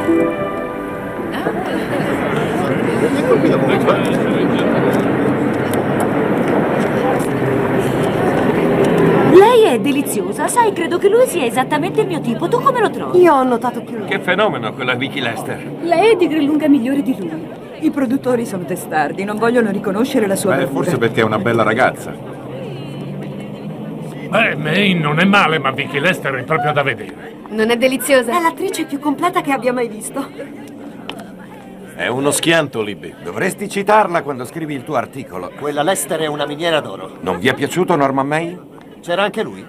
Lei è deliziosa, sai, credo che lui sia esattamente il mio tipo. Tu come lo trovi? Io ho notato più. Che fenomeno quella Vicky Lester. Lei è di gran lunga migliore di lui. I produttori sono testardi, non vogliono riconoscere la sua bravura. Forse perché è una bella ragazza. Maine non è male, ma Vicky Lester è proprio da vedere. Non è deliziosa? È l'attrice più completa che abbia mai visto. È uno schianto, Libby. Dovresti citarla quando scrivi il tuo articolo. Quella Lester è una miniera d'oro. Non vi è piaciuto Norman Maine? C'era anche lui.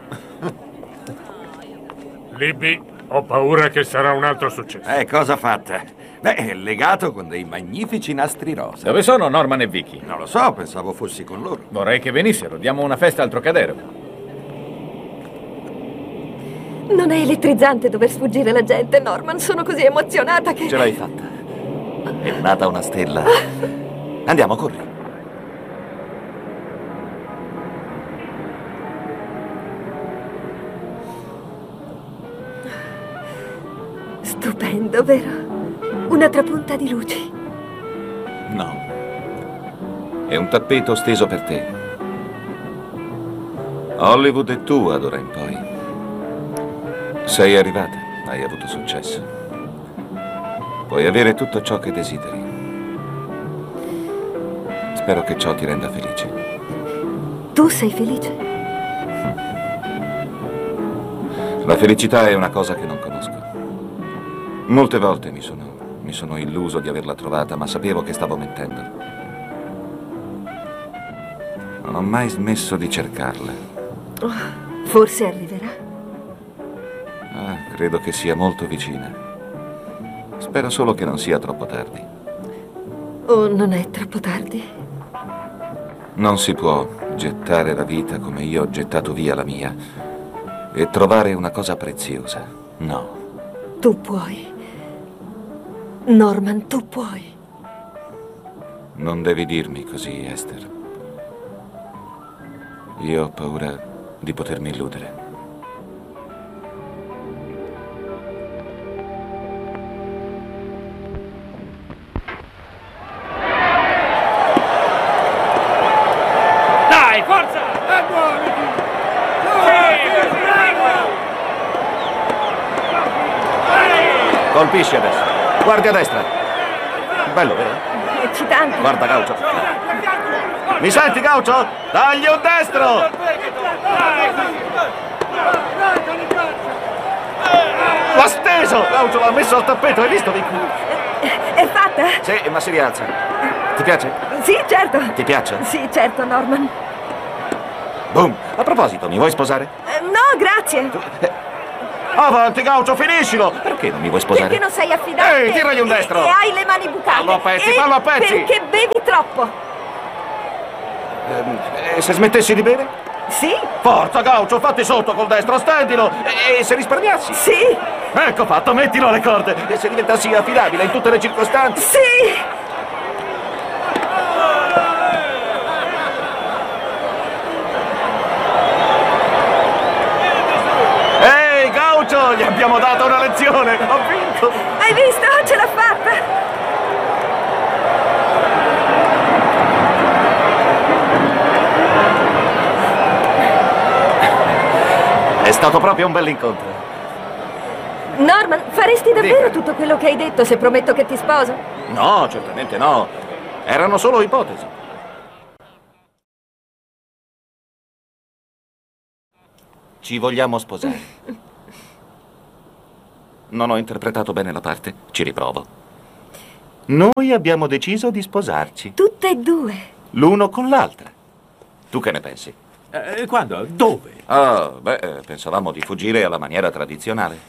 Libby, ho paura che sarà un altro successo. Cosa fatta? Beh, è legato con dei magnifici nastri rosa. Dove sono Norman e Vicky? Non lo so, pensavo fossi con loro. Vorrei che venissero. Diamo una festa al Trocadero. Non è elettrizzante dover sfuggire la gente, Norman. Sono così emozionata che... Ce l'hai fatta. È nata una stella. Andiamo, corri. Stupendo, vero? Una trapunta di luci. No. È un tappeto steso per te. Hollywood è tua d'ora in poi. Sei arrivata, hai avuto successo. Puoi avere tutto ciò che desideri. Spero che ciò ti renda felice. Tu sei felice? La felicità è una cosa che non conosco. Molte volte mi sono illuso di averla trovata, ma sapevo che stavo mentendo. Non ho mai smesso di cercarla. Oh, forse arriverà. Credo che sia molto vicina. Spero solo che non sia troppo tardi. Oh, non è troppo tardi. Non si può gettare la vita come io ho gettato via la mia e trovare una cosa preziosa. No. Tu puoi. Norman, tu puoi. Non devi dirmi così, Esther. Io ho paura di potermi illudere. Dai, forza! Colpisci adesso. Guardi a destra. Bello, vero? È eccitante. Guarda, Gaucho. Mi senti, Gaucho? Dagli un destro! L'ha steso! Gaucho l'ha messo al tappeto, hai visto, Vicky? È fatta? Sì, ma si rialza. Ti piace? Sì, certo. Ti piace? Sì, certo, Norman. Boom! A proposito, mi vuoi sposare? No, grazie. Avanti, Gaucho, finiscilo! Perché non mi vuoi sposare? Perché non sei affidabile. Ehi, tiragli un destro! E hai le mani bucate. Fallo a pezzi, E fallo a pezzi! Perché bevi troppo. Se smettessi di bere? Sì? Forza, Gaucho, fatti sotto col destro, stendilo! E se risparmiassi? Sì? Ecco fatto, mettilo alle corde! E se diventassi affidabile in tutte le circostanze? Sì! Ehi, Gaucho, gli abbiamo dato una lezione! Ho vinto! Hai visto? Ce l'ha fatta! È stato proprio un bell'incontro. Norman, faresti davvero Dica. tutto quello che hai detto se prometto che ti sposo? No, certamente no. Erano solo ipotesi. Ci vogliamo sposare. Non ho interpretato bene la parte? Ci riprovo. Noi abbiamo deciso di sposarci. Tutte e due. L'uno con l'altra. Tu che ne pensi? Quando? Dove? Pensavamo di fuggire alla maniera tradizionale.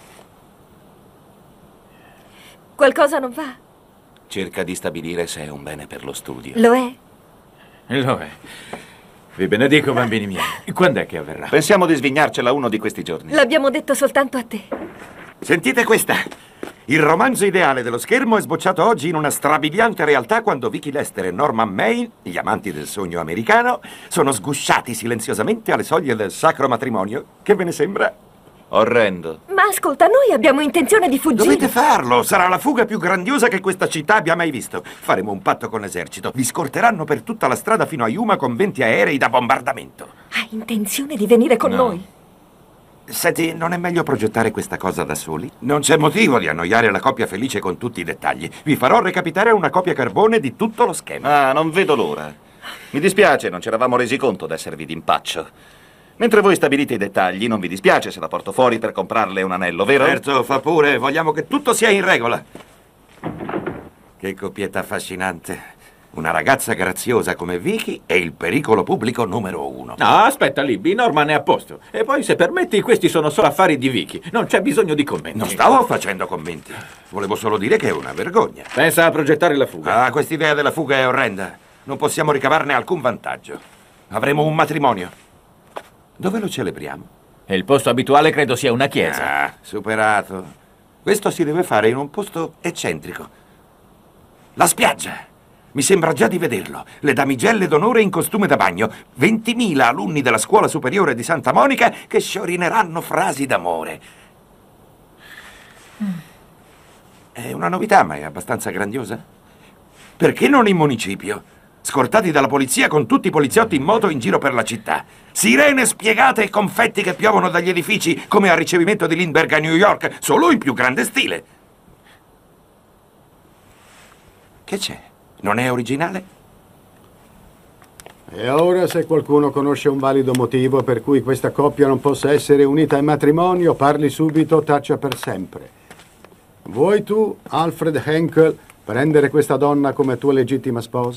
Qualcosa non va? Cerca di stabilire se è un bene per lo studio. Lo è? Lo è. Vi benedico, bambini miei. Quando è che avverrà? Pensiamo di svignarcela uno di questi giorni. L'abbiamo detto soltanto a te. Sentite questa. Il romanzo ideale dello schermo è sbocciato oggi in una strabiliante realtà quando Vicky Lester e Norman Maine, gli amanti del sogno americano, sono sgusciati silenziosamente alle soglie del sacro matrimonio. Che ve ne sembra? Orrendo. Ma ascolta, noi abbiamo intenzione di fuggire. Dovete farlo! Sarà la fuga più grandiosa che questa città abbia mai visto. Faremo un patto con l'esercito. Vi scorteranno per tutta la strada fino a Yuma con 20 aerei da bombardamento. Hai intenzione di venire con noi? Senti, non è meglio progettare questa cosa da soli? Non c'è motivo di annoiare la coppia felice con tutti i dettagli. Vi farò recapitare una copia carbone di tutto lo schema. Ah, non vedo l'ora. Mi dispiace, non ci eravamo resi conto d'esservi d'impaccio. Mentre voi stabilite i dettagli, non vi dispiace se la porto fuori per comprarle un anello, vero? Certo, fa pure. Vogliamo che tutto sia in regola. Che coppietta affascinante. Una ragazza graziosa come Vicky è il pericolo pubblico numero 1. No, aspetta, Libby, Norman è a posto. E poi, se permetti, questi sono solo affari di Vicky. Non c'è bisogno di commenti. Non stavo facendo commenti. Volevo solo dire che è una vergogna. Pensa a progettare la fuga. Ah, quest'idea della fuga è orrenda. Non possiamo ricavarne alcun vantaggio. Avremo un matrimonio. Dove lo celebriamo? E il posto abituale credo sia una chiesa. Ah, superato. Questo si deve fare in un posto eccentrico. La spiaggia. Mi sembra già di vederlo. Le damigelle d'onore in costume da bagno. 20.000 alunni della scuola superiore di Santa Monica che sciorineranno frasi d'amore. È una novità, ma è abbastanza grandiosa. Perché non in municipio? Scortati dalla polizia con tutti i poliziotti in moto in giro per la città. Sirene spiegate e confetti che piovono dagli edifici come al ricevimento di Lindbergh a New York, solo in più grande stile. Che c'è? Non è originale? E ora, se qualcuno conosce un valido motivo per cui questa coppia non possa essere unita in matrimonio, parli subito, taccia per sempre. Vuoi tu, Alfred Henkel, prendere questa donna come tua legittima sposa?